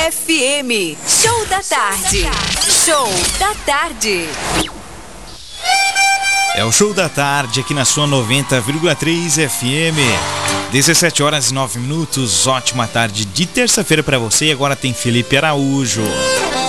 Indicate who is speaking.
Speaker 1: FM. Show da tarde. Show da tarde.
Speaker 2: É o Show da Tarde aqui na sua 90,3 FM. 17 horas e 9 minutos. Ótima tarde de terça-feira para você. E agora tem Felipe Araújo.